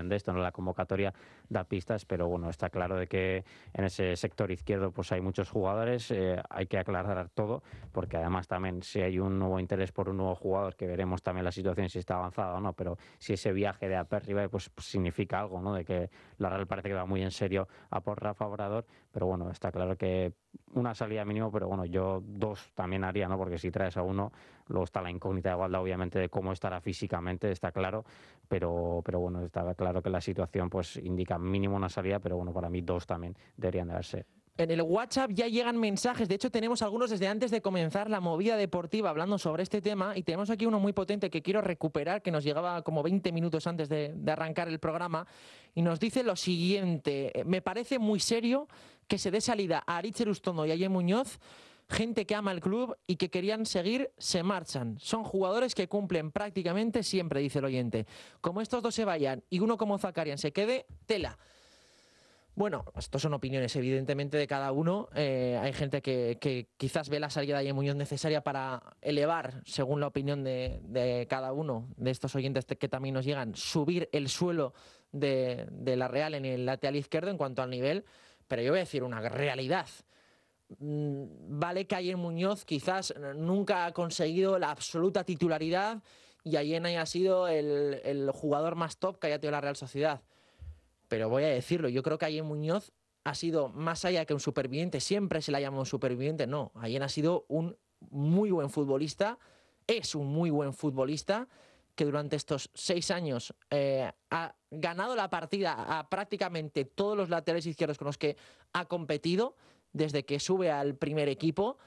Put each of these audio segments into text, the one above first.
de esto, ¿no? La convocatoria da pistas, pero bueno, está claro de que en ese sector izquierdo pues hay muchos jugadores, hay que aclarar todo, porque además también si hay un nuevo interés por un nuevo jugador, que veremos también la situación si está avanzada o no, pero si ese viaje de Aperriba pues significa algo, ¿no? De que la Real parece que va muy en serio a por Rafa Obrador, pero bueno, está claro que una salida mínimo, pero bueno, yo 2 también haría, ¿no? Porque si traes a uno, luego está la incógnita de Walda, obviamente, de cómo estará físicamente, está claro, pero bueno, está claro que la situación pues indica mínimo una salida, pero bueno, para mí 2 también deberían de darse. En el WhatsApp ya llegan mensajes, de hecho tenemos algunos desde antes de comenzar la movida deportiva hablando sobre este tema, y tenemos aquí uno muy potente que quiero recuperar, que nos llegaba como 20 minutos antes de arrancar el programa, y nos dice lo siguiente: me parece muy serio que se dé salida a Aritz Erustondo y a Ye Muñoz. Gente que ama el club y que querían seguir se marchan. Son jugadores que cumplen prácticamente siempre, dice el oyente. Como estos dos se vayan y uno como Zakarian se quede, tela. Bueno, estos son opiniones evidentemente de cada uno. Hay gente que quizás ve la salida de Ye Muñoz necesaria para elevar, según la opinión de cada uno de estos oyentes que también nos llegan, subir el suelo de la Real en el lateral izquierdo en cuanto al nivel. Pero yo voy a decir una realidad. Vale que Ayer Muñoz quizás nunca ha conseguido la absoluta titularidad y Ayer haya sido el jugador más top que haya tenido la Real Sociedad. Pero voy a decirlo, yo creo que Ayer Muñoz ha sido, más allá que un superviviente, siempre se le ha llamado un superviviente, no. Ayer ha sido un muy buen futbolista, es un muy buen futbolista, que durante estos 6 años ha ganado la partida a prácticamente todos los laterales izquierdos con los que ha competido desde que sube al primer equipo,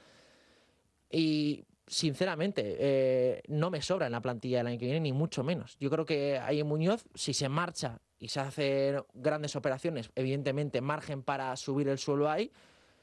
y sinceramente no me sobra en la plantilla del año que viene, ni mucho menos. Yo creo que Ayer Muñoz, si se marcha y se hacen grandes operaciones, evidentemente margen para subir el suelo hay,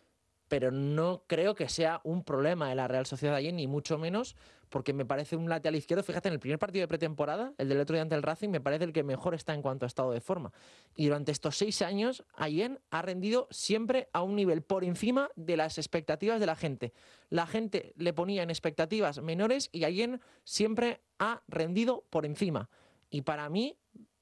pero no creo que sea un problema de la Real Sociedad ayer, ni mucho menos, porque me parece un lateral izquierdo. Fíjate, en el primer partido de pretemporada, el del otro día ante el Racing, me parece el que mejor está en cuanto a estado de forma. Y durante estos 6 años, Ayen ha rendido siempre a un nivel por encima de las expectativas de la gente. La gente le ponía en expectativas menores y Ayen siempre ha rendido por encima. Y para mí,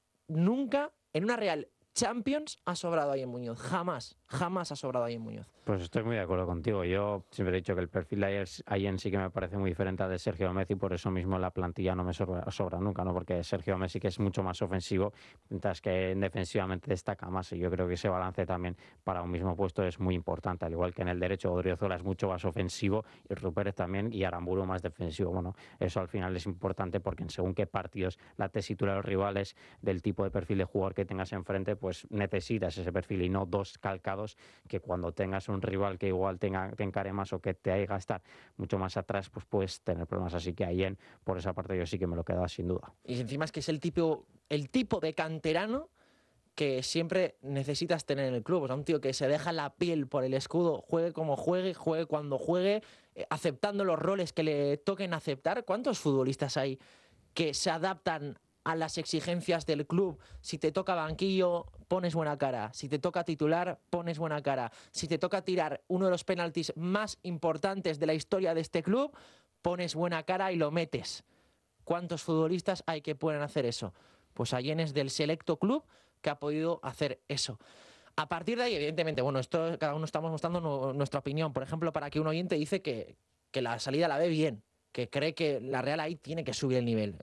nunca en una Real Champions ha sobrado Ayen Muñoz. Jamás ha sobrado Ayen Muñoz. Pues estoy muy de acuerdo contigo. Yo siempre he dicho que el perfil de Ayen sí que me parece muy diferente al de Sergio Gómez, y por eso mismo la plantilla no me sobra nunca, ¿no? Porque Sergio Gómez sí que es mucho más ofensivo, mientras que defensivamente destaca más, y yo creo que ese balance también para un mismo puesto es muy importante, al igual que en el derecho Odriozola es mucho más ofensivo, y Rupert también, y Aramburu más defensivo. Bueno, eso al final es importante porque en según qué partidos la tesitura de los rivales, del tipo de perfil de jugador que tengas enfrente, pues necesitas ese perfil y no 2 calcados, que cuando tengas un rival que igual te encare más o que te haga estar mucho más atrás, pues puedes tener problemas. Así que Ayen, por esa parte, yo sí que me lo quedaba sin duda. Y encima es que es el tipo de canterano que siempre necesitas tener en el club. O sea, un tío que se deja la piel por el escudo, juegue como juegue cuando juegue, aceptando los roles que le toquen aceptar. ¿Cuántos futbolistas hay que se adaptan a las exigencias del club? Si te toca banquillo, pones buena cara. Si te toca titular, pones buena cara. Si te toca tirar uno de los penaltis más importantes de la historia de este club, pones buena cara y lo metes. ¿Cuántos futbolistas hay que pueden hacer eso? Pues Ayen es del selecto club que ha podido hacer eso. A partir de ahí, evidentemente, bueno, esto cada uno estamos mostrando nuestra opinión. Por ejemplo, para que un oyente dice que la salida la ve bien, que cree que la Real ahí tiene que subir el nivel.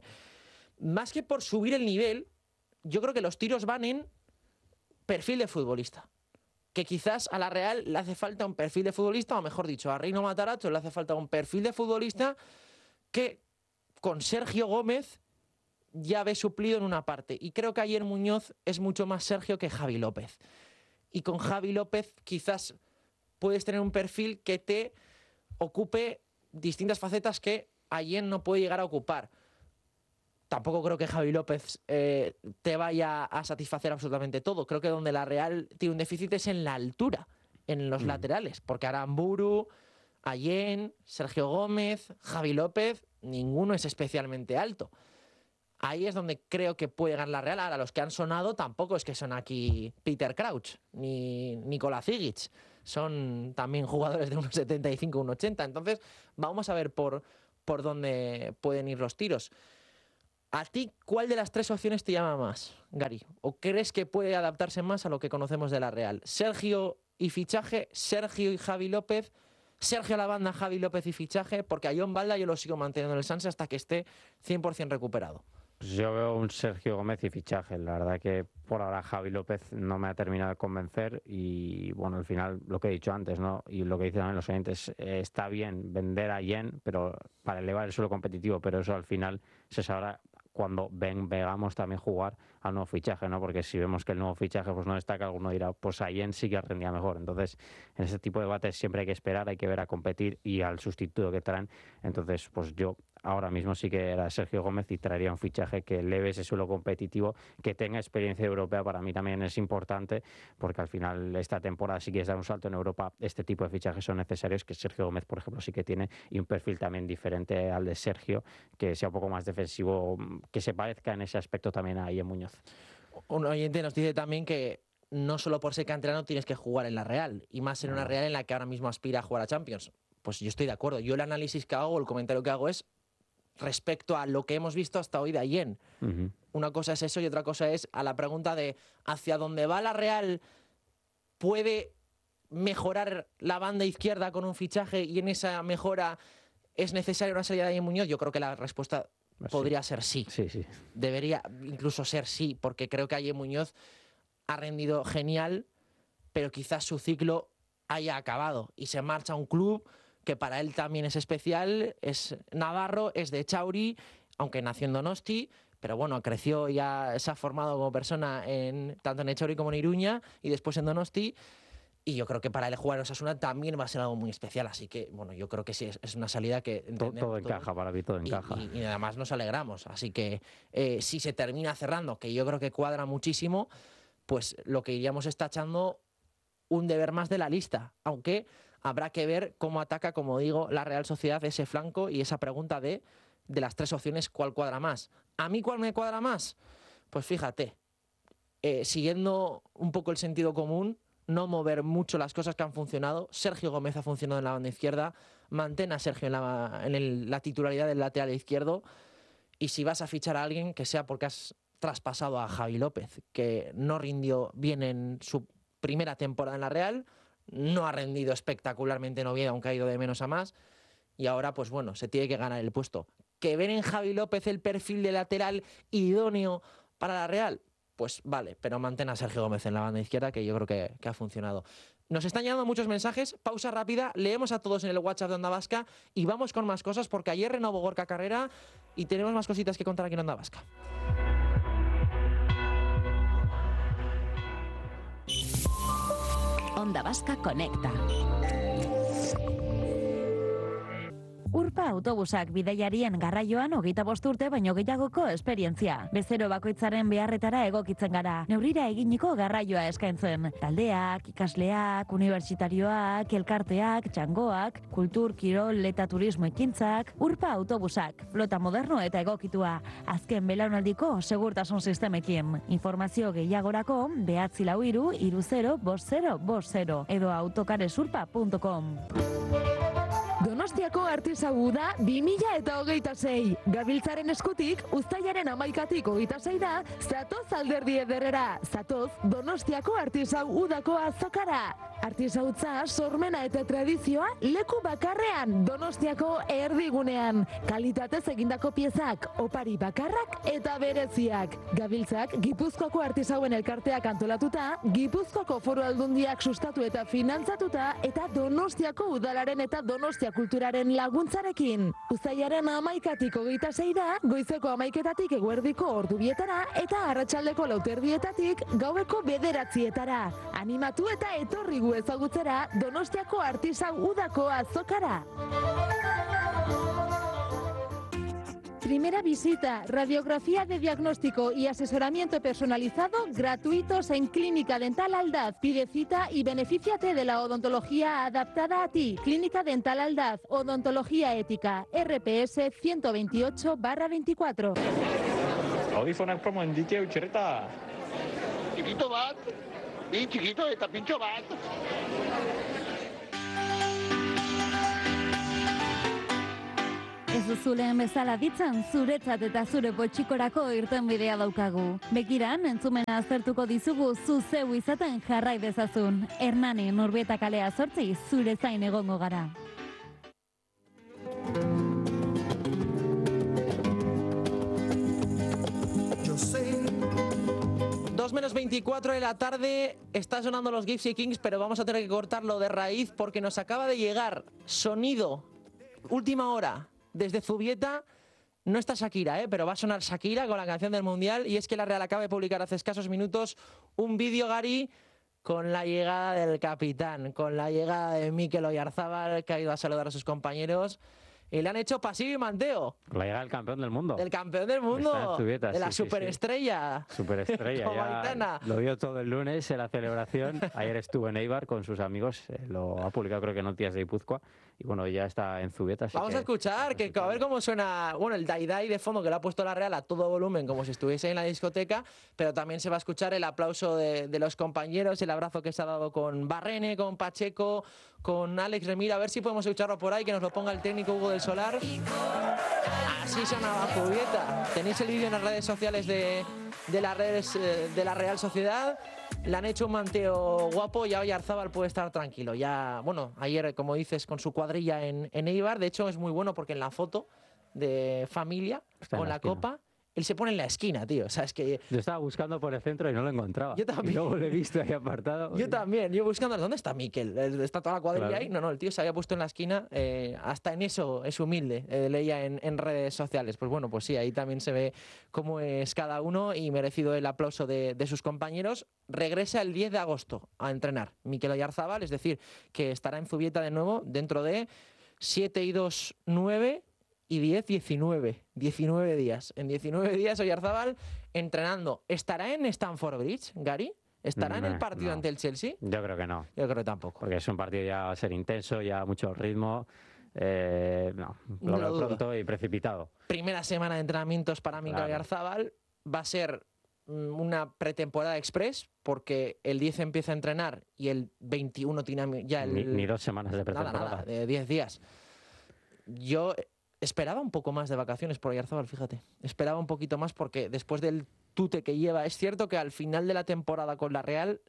Más que por subir el nivel, yo creo que los tiros van en perfil de futbolista. Que quizás a la Real le hace falta un perfil de futbolista, o mejor dicho, a Reino Matarazzo le hace falta un perfil de futbolista que con Sergio Gómez ya ve suplido en una parte. Y creo que ayer Muñoz es mucho más Sergio que Javi López. Y con Javi López quizás puedes tener un perfil que te ocupe distintas facetas que ayer no puede llegar a ocupar. Tampoco creo que Javi López te vaya a satisfacer absolutamente todo. Creo que donde la Real tiene un déficit es en la altura, en los laterales. Porque Aramburu, Ayen, Sergio Gómez, Javi López, ninguno es especialmente alto. Ahí es donde creo que puede ganar la Real. Ahora, los que han sonado tampoco es que son aquí Peter Crouch ni Nikola Zigic. Son también jugadores de 1,75, 1,80. Entonces, vamos a ver por dónde pueden ir los tiros. ¿A ti cuál de las tres opciones te llama más, Gary? ¿O crees que puede adaptarse más a lo que conocemos de la Real? ¿Sergio y fichaje? ¿Sergio y Javi López? ¿Sergio a la banda, Javi López y fichaje? Porque a Jon Balda yo lo sigo manteniendo en el Sanse hasta que esté 100% recuperado. Pues yo veo un Sergio Gómez y fichaje. La verdad que por ahora Javi López no me ha terminado de convencer y bueno, al final lo que he dicho antes, ¿no? Y lo que dicen también los oyentes, está bien vender a Yen, pero para elevar el suelo competitivo, pero eso al final se sabrá cuando veamos también jugar al nuevo fichaje, ¿no? Porque si vemos que el nuevo fichaje pues no destaca, alguno dirá, pues a Yen sí que rendía mejor. Entonces, en ese tipo de debates siempre hay que esperar, hay que ver a competir y al sustituto que traen. Entonces, pues yo ahora mismo sí que era Sergio Gómez y traería un fichaje que eleve ese suelo competitivo, que tenga experiencia europea. Para mí también es importante, porque al final esta temporada si quieres dar un salto en Europa, este tipo de fichajes son necesarios, que Sergio Gómez, por ejemplo, sí que tiene, y un perfil también diferente al de Sergio, que sea un poco más defensivo, que se parezca en ese aspecto también a Ian Muñoz. Un oyente nos dice también que no solo por ser canterano tienes que jugar en la Real, y más en una Real en la que ahora mismo aspira a jugar a Champions. Pues yo estoy de acuerdo. Yo el análisis que hago, el comentario que hago es respecto a lo que hemos visto hasta hoy de Ayen. Una cosa es eso y otra cosa es a la pregunta de hacia dónde va la Real, ¿puede mejorar la banda izquierda con un fichaje y en esa mejora es necesaria una salida de Ayen Muñoz? Yo creo que la respuesta podría ser sí. Sí. Debería incluso ser sí, porque creo que Ayen Muñoz ha rendido genial, pero quizás su ciclo haya acabado y se marcha a un club que para él también es especial, es navarro, es de Echauri, aunque nació en Donosti, pero bueno, creció, ya se ha formado como persona tanto en Echauri como en Iruña y después en Donosti, y yo creo que para él jugar en Osasuna también va a ser algo muy especial, así que bueno, yo creo que sí, es una salida que entendemos todo encaja, para mí todo encaja. Y además nos alegramos, así que si se termina cerrando, que yo creo que cuadra muchísimo, pues lo que iríamos es tachando un deber más de la lista, aunque habrá que ver cómo ataca, como digo, la Real Sociedad ese flanco y esa pregunta de las tres opciones, ¿cuál cuadra más? ¿A mí cuál me cuadra más? Pues fíjate, siguiendo un poco el sentido común, no mover mucho las cosas que han funcionado. Sergio Gómez ha funcionado en la banda izquierda, mantén a Sergio en la titularidad del lateral izquierdo, y si vas a fichar a alguien, que sea porque has traspasado a Javi López, que no rindió bien en su primera temporada en la Real, no ha rendido espectacularmente en Oviedo, aunque ha ido de menos a más, y ahora pues bueno, se tiene que ganar el puesto. ¿Que ven en Javi López el perfil de lateral idóneo para la Real? Pues vale, pero mantén a Sergio Gómez en la banda izquierda, que yo creo que ha funcionado. Nos están llegando muchos mensajes, pausa rápida, leemos a todos en el WhatsApp de Onda Vasca y vamos con más cosas, porque ayer renovó Gorka Carrera y tenemos más cositas que contar aquí en Onda Vasca. Onda Vasca Conecta. Urpa autobusak bidaiarien garraioan 25 urte baino gehiagoko esperientzia. Bezero bakoitzaren beharretara egokitzen gara. Neurrira eginiko garraioa eskaintzen. Taldeak, ikasleak, unibertsitarioak, elkarteak, txangoak, kultur, kirol eta turismo ekintzak. Urpa autobusak, flota moderno eta egokitua. Azken belaunaldiko segurtasun sistemekin. Informazio gehiagorako 943-305050 edo autocaresurpa.com. Donostiako Artisau Uda 2026. Gabiltzaren eskutik, uztailaren 11-tik 26 zatoz alderdi ederrera. Zatoz Donostiako Artisau Udako azokara. Artisautza, sormena eta tradizioa leku bakarrean, Donostiako erdigunean. Kalitatez egindako piezak, opari bakarrak eta bereziak. Gabiltzak Gipuzkoako Artisauen elkarteak antolatuta, Gipuzkoako Foru Aldundiak sustatu eta finantzatuta, eta Donostiako Udalaren eta Donostia Kulturaren laguntzarekin. Uztailaren 11-tik 26 goizeko 11-etatik eguerdiko ordubietara eta arratsaldeko 4:00-etatik gaueko 9:00-etara. Animatu eta etorri gu ezagutzera Donostiako Artisau Udako azokara. Primera visita, radiografía de diagnóstico y asesoramiento personalizado gratuitos en Clínica Dental Aldaz. Pide cita y benefíciate de la odontología adaptada a ti. Clínica Dental Aldaz, odontología ética, RPS 128/24. Audifonak promo endike utxereta. Txikito bat, bi txikito eta pintxo bat. duzuleen bezala ditzan, zuretzat eta zure poltsikorako irtenbidea daukagu. Begiran, entzumena aztertuko dizugu zu zeu izaten jarrai dezazun. Hernani, Nurbieta kalea 8, zure zain egongo gara. 2:24 de la tarde, está sonando los Gypsy Kings, pero vamos a tener que cortarlo de raíz porque nos acaba de llegar sonido, última hora, desde Zubieta. No está Shakira, pero va a sonar Shakira con la canción del Mundial, y es que la Real acaba de publicar hace escasos minutos un vídeo, Gary, con la llegada del capitán, con la llegada de Mikel Oyarzábal, que ha ido a saludar a sus compañeros. Y le han hecho pasivo y manteo. La llegada del campeón del mundo. Del campeón del mundo. Está en Zubieta, de la sí, superestrella. Sí. Superestrella. Ya lo vio todo el lunes en la celebración. Ayer estuvo en Eibar con sus amigos. Lo ha publicado creo que en Noticias de Guipúzcoa. Y bueno, ya está en Zubieta. Vamos a escuchar, que a ver cómo suena, bueno, el Dai de fondo que le ha puesto la Real a todo volumen, como si estuviese en la discoteca, pero también se va a escuchar el aplauso de los compañeros, el abrazo que se ha dado con Barrene, con Pacheco, con Alex Remira. A ver si podemos escucharlo por ahí, que nos lo ponga el técnico Hugo del Solar. Así sonaba Zubieta. Tenéis el vídeo en las redes sociales de las redes de la Real Sociedad. Le han hecho un manteo guapo y Oyarzábal puede estar tranquilo. Ya, bueno, ayer, como dices, con su cuadrilla en Eibar. De hecho, es muy bueno porque en la foto de familia, con la copa, él se pone en la esquina, tío. O sea, es que... Yo estaba buscando por el centro y no lo encontraba. Yo también. Y luego lo he visto ahí apartado. Yo también. Yo buscando, ¿dónde está Mikel? ¿Está toda la cuadrilla ahí? No, el tío se había puesto en la esquina. Hasta en eso es humilde, leía en redes sociales. Pues bueno, pues sí, ahí también se ve cómo es cada uno, y merecido el aplauso de sus compañeros. Regresa el 10 de agosto a entrenar Mikel Oyarzábal, es decir, que estará en Zubieta de nuevo dentro de 7 y 2, 9... y 10, 19 días. En 19 días Oyarzábal entrenando. ¿Estará en Stamford Bridge, Gary? ¿Estará en el partido ante el Chelsea? Yo creo que no. Yo creo que tampoco. Porque es un partido ya va a ser intenso, ya mucho ritmo. No lo veo pronto y precipitado. Primera semana de entrenamientos para Mikel Oyarzábal. Va a ser una pretemporada express, porque el 10 empieza a entrenar y el 21 tiene ya ni 2 semanas de pretemporada. Nada, de 10 días. Yo... esperaba un poco más de vacaciones por Oyarzábal, fíjate. Esperaba un poquito más porque después del tute que lleva, es cierto que al final de la temporada con la Real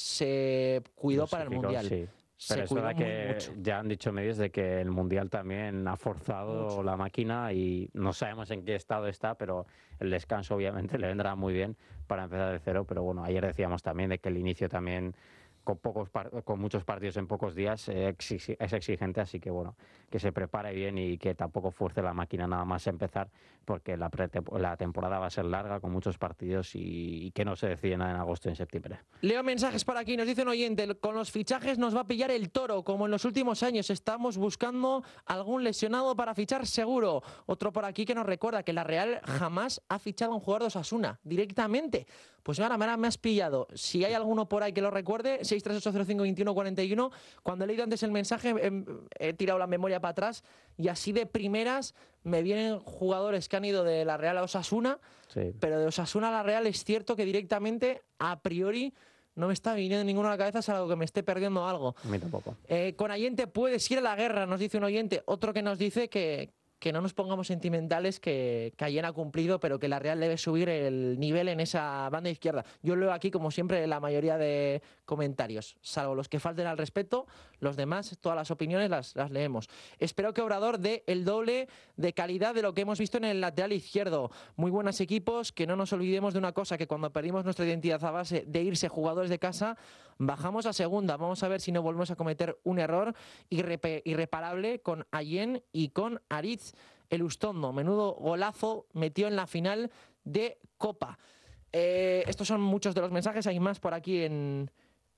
se cuidó para el Mundial. Sí. Pero es verdad que mucho. Ya han dicho medios de que el Mundial también ha forzado mucho la máquina y no sabemos en qué estado está, pero el descanso obviamente le vendrá muy bien para empezar de cero. Pero bueno, ayer decíamos también de que el inicio también... con muchos partidos en pocos días es exigente, así que bueno, que se prepare bien y que tampoco fuerce la máquina nada más empezar, porque la temporada va a ser larga con muchos partidos y que no se decide nada en agosto y en septiembre. Leo mensajes por aquí, nos dice un oyente: con los fichajes nos va a pillar el toro, como en los últimos años, estamos buscando algún lesionado para fichar seguro. Otro por aquí que nos recuerda que la Real jamás ha fichado a un jugador de Osasuna directamente. Pues ahora me has pillado. Si hay alguno por ahí que lo recuerde, 638052141. Cuando he leído antes el mensaje, he tirado la memoria para atrás y así de primeras me vienen jugadores que han ido de la Real a Osasuna, sí. Pero de Osasuna a la Real es cierto que directamente, a priori, no me está viniendo ninguno a la cabeza, salvo que me esté perdiendo algo. A mí tampoco. Con Allende puedes ir a la guerra, nos dice un oyente. Otro que nos dice que no nos pongamos sentimentales, que Allende ha cumplido, pero que la Real debe subir el nivel en esa banda izquierda. Yo leo aquí, como siempre, la mayoría de comentarios, salvo los que falten al respeto, los demás, todas las opiniones las leemos. Espero que Obrador dé el doble de calidad de lo que hemos visto en el lateral izquierdo. Muy buenos equipos, que no nos olvidemos de una cosa, que cuando perdimos nuestra identidad a base de irse jugadores de casa, bajamos a segunda. Vamos a ver si no volvemos a cometer un error irreparable con Allende y con Aritz Elustondo. Menudo golazo metió en la final de Copa. Estos son muchos de los mensajes, hay más por aquí en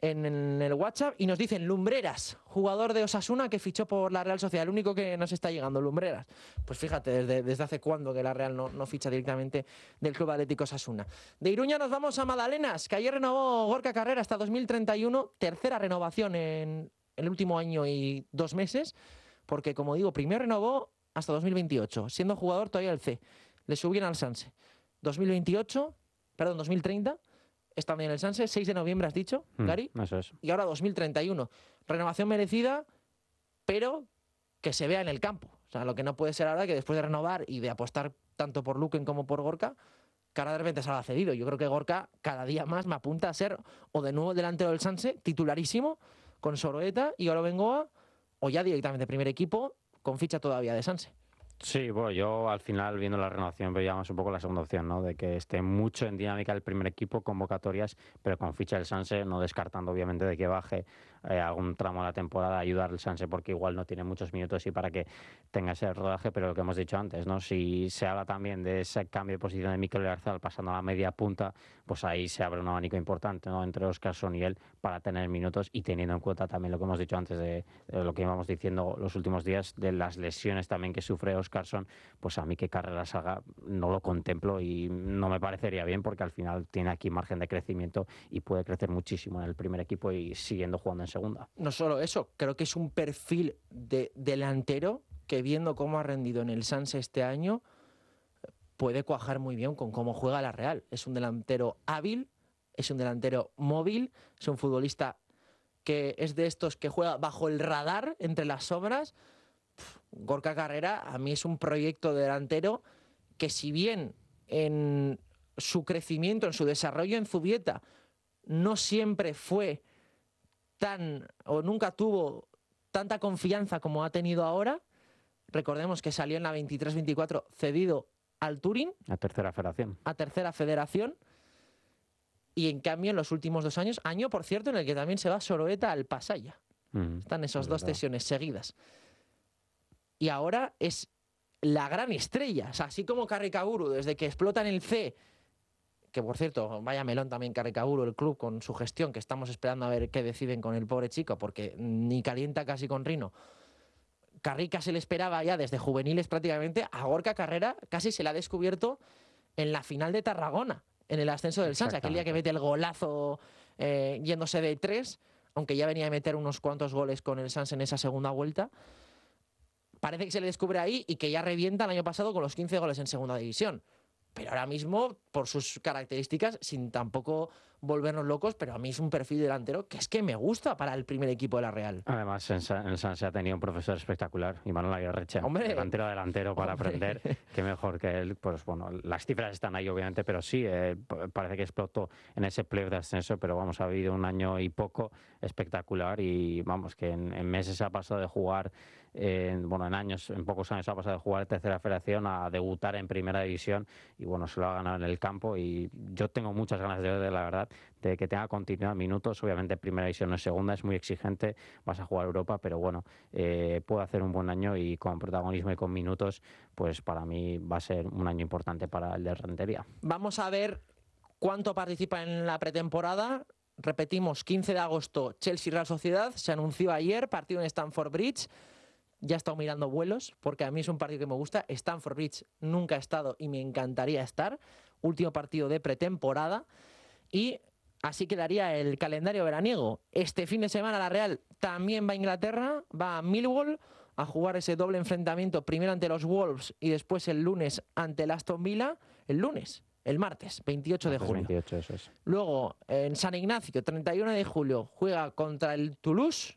el WhatsApp, y nos dicen: Lumbreras, jugador de Osasuna que fichó por la Real Sociedad, el único que nos está llegando, Lumbreras. Pues fíjate, desde hace cuándo que la Real no ficha directamente del Club Atlético Osasuna. De Iruña nos vamos a Madalenas, que ayer renovó Gorka Carrera hasta 2031, tercera renovación en el último año y 2 meses, porque como digo, primero renovó hasta 2028, siendo jugador todavía el C. Le subieron al Sanse. 2030, está también el Sanse, 6 de noviembre has dicho, Gary. Eso es. Y ahora 2031. Renovación merecida, pero que se vea en el campo. O sea, lo que no puede ser ahora que después de renovar y de apostar tanto por Luquen como por Gorka, que ahora de repente salga cedido. Yo creo que Gorka cada día más me apunta a ser o de nuevo el delantero del Sanse, titularísimo, con Soroeta y Oro Bengoa, o ya directamente primer equipo, con ficha todavía de Sanse. Sí, bueno, yo al final, viendo la renovación, veía más un poco la segunda opción, ¿no? De que esté mucho en dinámica el primer equipo, convocatorias, pero con ficha del Sanse, no descartando obviamente de que baje algún tramo de la temporada, ayudar al Sanse, porque igual no tiene muchos minutos y para que tenga ese rodaje, pero lo que hemos dicho antes, ¿no? Si se habla también de ese cambio de posición de Mikel Oyarzabal pasando a la media punta, pues ahí se abre un abanico importante, ¿no? Entre Óscarson y él para tener minutos, y teniendo en cuenta también lo que hemos dicho antes de lo que íbamos diciendo los últimos días, de las lesiones también que sufre Óscarson, pues a mí que Carrera salga no lo contemplo y no me parecería bien, porque al final tiene aquí margen de crecimiento y puede crecer muchísimo en el primer equipo y siguiendo jugando en segunda. No solo eso, creo que es un perfil de delantero que, viendo cómo ha rendido en el Sanse este año, puede cuajar muy bien con cómo juega la Real. Es un delantero hábil, es un delantero móvil, es un futbolista que es de estos que juega bajo el radar, entre las sombras. Gorka Carrera a mí es un proyecto de delantero que, si bien en su crecimiento, en su desarrollo en Zubieta, no siempre fue o nunca tuvo tanta confianza como ha tenido ahora. Recordemos que salió en la 23-24 cedido al Turín, A tercera federación. Y en cambio en los últimos 2 años, año por cierto en el que también se va Soroeta al Pasaya, están esas dos cesiones seguidas, y ahora es la gran estrella. O sea, así como Carricaburu, desde que explota en el C, que por cierto, vaya melón también Carricaburu, el club, con su gestión, que estamos esperando a ver qué deciden con el pobre chico, porque ni calienta casi con Rino. Carrica se le esperaba ya desde juveniles prácticamente, a Gorka Carrera casi se le ha descubierto en la final de Tarragona, en el ascenso del Sanse, aquel día que mete el golazo yéndose de 3, aunque ya venía a meter unos cuantos goles con el Sanse en esa segunda vuelta. Parece que se le descubre ahí y que ya revienta el año pasado con los 15 goles en segunda división. Pero ahora mismo, por sus características, sin tampoco volvernos locos, pero a mí es un perfil delantero que es que me gusta para el primer equipo de la Real. Además, en el Sanse ha tenido un profesor espectacular, Imanol Aguirreche, delantero para aprender, que mejor que él. Pues bueno, las cifras están ahí obviamente, pero sí, parece que explotó en ese playoff de ascenso, pero vamos, ha habido un año y poco espectacular, y vamos, que en meses ha pasado de jugar, en pocos años ha pasado de jugar en tercera federación a debutar en primera división, y bueno, se lo ha ganado en el campo, y yo tengo muchas ganas de ver, la verdad, de que tenga continuidad, minutos. Obviamente primera división no es segunda, es muy exigente, vas a jugar Europa, pero bueno, puede hacer un buen año, y con protagonismo y con minutos, pues para mí va a ser un año importante para el de Rentería. Vamos a ver cuánto participa en la pretemporada. Repetimos, 15 de agosto, Chelsea-Real Sociedad, se anunció ayer, partido en Stamford Bridge. Ya he estado mirando vuelos, porque a mí es un partido que me gusta. Stamford Bridge nunca he estado y me encantaría estar. Último partido de pretemporada. Y así quedaría el calendario veraniego. Este fin de semana la Real también va a Inglaterra, va a Millwall a jugar ese doble enfrentamiento, primero ante los Wolves y después el lunes ante el Aston Villa. El martes, 28 de julio. 28, eso es. Luego, en San Ignacio, 31 de julio, juega contra el Toulouse.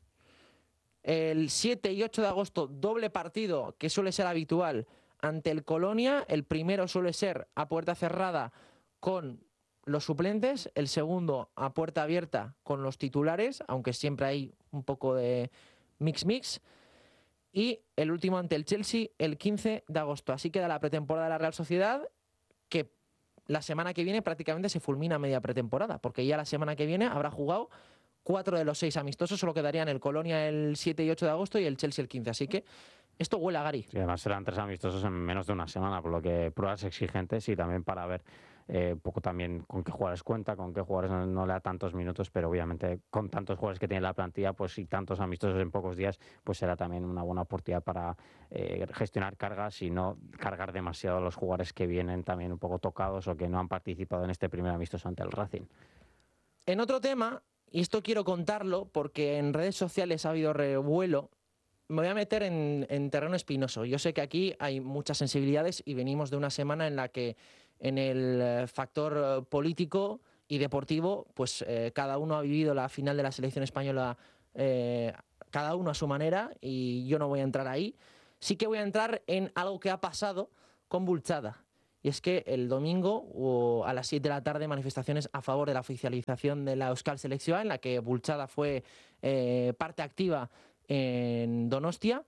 El 7 y 8 de agosto, doble partido, que suele ser habitual, ante el Colonia. El primero suele ser a puerta cerrada con los suplentes, el segundo a puerta abierta con los titulares, aunque siempre hay un poco de mix. Y el último ante el Chelsea, el 15 de agosto. Así queda la pretemporada de la Real Sociedad, que la semana que viene prácticamente se fulmina media pretemporada, porque ya la semana que viene habrá jugado 4 de los 6 amistosos, solo quedarían el Colonia el 7 y 8 de agosto y el Chelsea el 15. Así que esto huele a Gary. Sí, además serán 3 amistosos en menos de una semana, por lo que pruebas exigentes, y también para ver un poco también con qué jugadores cuenta, con qué jugadores no le da tantos minutos, pero obviamente con tantos jugadores que tiene la plantilla, pues y tantos amistosos en pocos días, pues será también una buena oportunidad para gestionar cargas y no cargar demasiado a los jugadores que vienen también un poco tocados o que no han participado en este primer amistoso ante el Racing. En otro tema, y esto quiero contarlo porque en redes sociales ha habido revuelo, me voy a meter en terreno espinoso. Yo sé que aquí hay muchas sensibilidades y venimos de una semana en la que en el factor político y deportivo, pues cada uno ha vivido la final de la selección española, cada uno a su manera, y yo no voy a entrar ahí. Sí que voy a entrar en algo que ha pasado con Bulchada. Y es que el domingo a las 7 de la tarde manifestaciones a favor de la oficialización de la Euskal Selekzioa, en la que Bulchada fue parte activa en Donostia,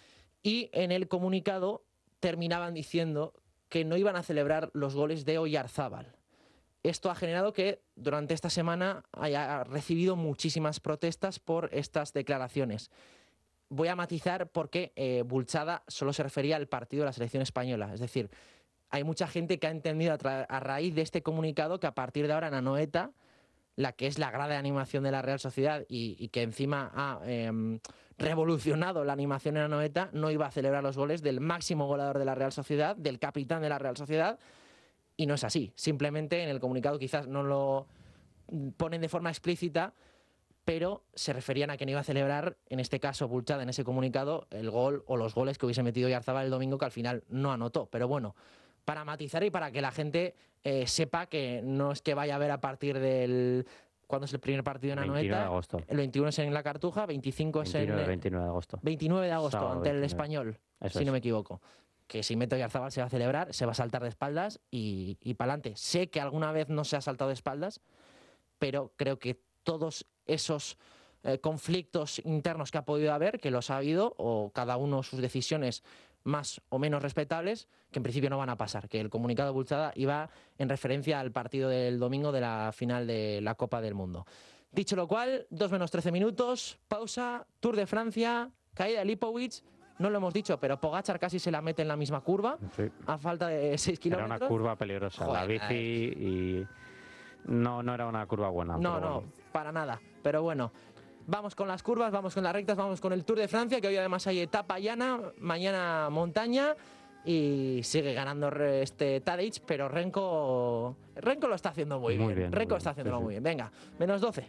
y en el comunicado terminaban diciendo que no iban a celebrar los goles de Oyarzábal. Esto ha generado que durante esta semana haya recibido muchísimas protestas por estas declaraciones. Voy a matizar porque Bulchada solo se refería al partido de la selección española. Es decir, hay mucha gente que ha entendido a raíz de este comunicado que a partir de ahora en Anoeta, la que es la grada de animación de la Real Sociedad y que encima ha revolucionado la animación en Anoeta, no iba a celebrar los goles del máximo goleador de la Real Sociedad, del capitán de la Real Sociedad, y no es así. Simplemente en el comunicado quizás no lo ponen de forma explícita, pero se referían a que no iba a celebrar, en este caso Bulchada, en ese comunicado, el gol o los goles que hubiese metido Oyarzábal el domingo, que al final no anotó. Pero bueno, para matizar y para que la gente sepa que no es que vaya a ver a partir del... ¿Cuándo es el primer partido en Anoeta? 29 de agosto. El 21 es en La Cartuja, 25 es en... 29 de agosto. 29 de agosto, Sábado ante el 29. Español, Eso si es. no me equivoco. Que si mete Oyarzábal se va a celebrar, se va a saltar de espaldas y para adelante. Sé que alguna vez no se ha saltado de espaldas, pero creo que todos esos conflictos internos que ha podido haber, que los ha habido, o cada uno sus decisiones más o menos respetables, que en principio no van a pasar. Que el comunicado de Bulchada iba en referencia al partido del domingo de la final de la Copa del Mundo. Dicho lo cual, 2 menos 13 minutos, pausa, Tour de Francia, caída de Lipovic. No lo hemos dicho, pero Pogačar casi se la mete en la misma curva, Sí. a falta de 6 Era kilómetros. una curva peligrosa, la Joder, bici, y no era una curva buena. No, pero no, bueno. para nada. Pero bueno, vamos con las curvas, vamos con las rectas, vamos con el Tour de Francia, que hoy además hay etapa llana, mañana montaña, y sigue ganando Tadej, pero Renko lo está haciendo muy bien. Renko bien, está haciéndolo sí, muy bien. Venga, menos 12.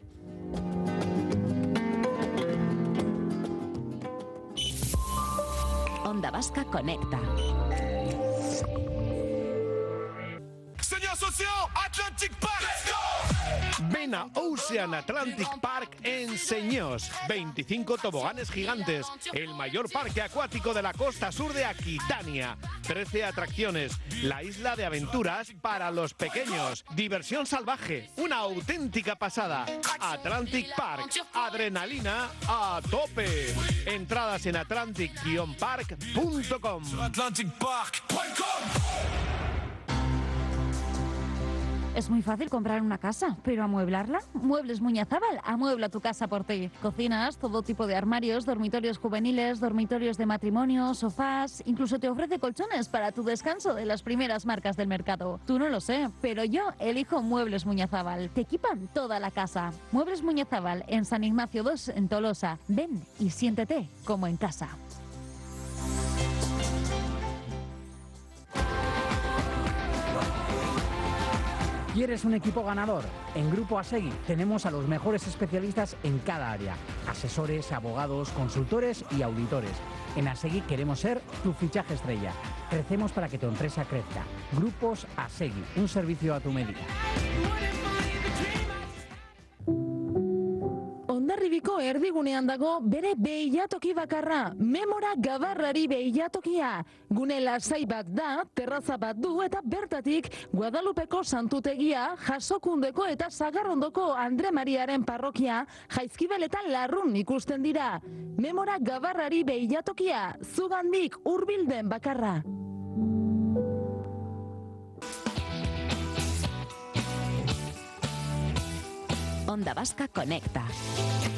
Onda Vasca conecta. Señor socio, Atlantic Park. Let's go. Ven a Ocean Atlantic Park en Señós. 25 toboganes gigantes, el mayor parque acuático de la costa sur de Aquitania. 13 atracciones, la isla de aventuras para los pequeños. Diversión salvaje, una auténtica pasada. Atlantic Park, adrenalina a tope. Entradas en atlantic-park.com. Es muy fácil comprar una casa, pero amueblarla. Muebles Muñazábal amuebla tu casa por ti. Cocinas, todo tipo de armarios, dormitorios juveniles, dormitorios de matrimonio, sofás, incluso te ofrece colchones para tu descanso de las primeras marcas del mercado. Tú no lo sé, pero yo elijo Muebles Muñazábal. Te equipan toda la casa. Muebles Muñazábal en San Ignacio 2 en Tolosa. Ven y siéntete como en casa. ¿Quieres un equipo ganador? En Grupo Asegui tenemos a los mejores especialistas en cada área. Asesores, abogados, consultores y auditores. En Asegui queremos ser tu fichaje estrella. Crecemos para que tu empresa crezca. Grupos Asegui, un servicio a tu medida. Hondarribiko erdigunean dago bere beilatoki bakarra, Memora Gabarrari beilatokia. Gune lasai bat da, terraza bat du eta bertatik Guadalupeko santutegia, Jasokundeko eta Sagarrondoko Andre Mariaren parrokia, Jaizkibel eta Larrun ikusten dira. Memora Gabarrari beilatokia, zugandik hurbilden bakarra. Onda Vasca conecta.